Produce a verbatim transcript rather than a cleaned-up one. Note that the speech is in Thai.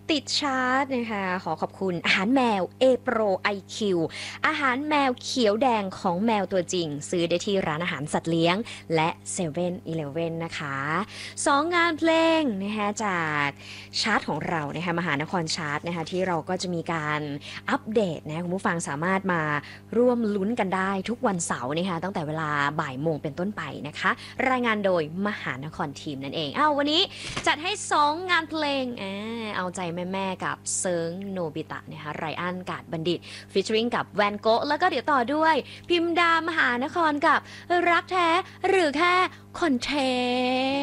ติดชาร์ตนะคะขอขอบคุณอาหารแมว A Pro ไอ คิว อาหารแมวเขียวแดงของแมวตัวจริง ซื้อได้ที่ร้านอาหารสัตว์เลี้ยงและเซเว่นอีเลฟเว่นนะคะสองงานเพลงนะคะจากชาร์ตของเรานะคะมหานครชาร์ตนะคะที่เราก็จะมีการอัปเดตนะคุณผู้ฟังสามารถมาร่วมลุ้นกันได้ทุกวันเสาร์นะคะตั้งแต่เวลาบ่ายโมงเป็นต้นไปนะคะรายงานโดยมหานครทีมนั่นเองอ้าววันนี้จัดให้สองงานเพลงอ่าเอาใจแม่ๆกับเซิงโนบิตะนะคะไรอันกาดบัณฑิตฟิชเชอริงกับแวนโกะแล้วก็เดี๋ยวต่อด้วยพิมดามหานครกับรักแท้หรือแค่คอนเท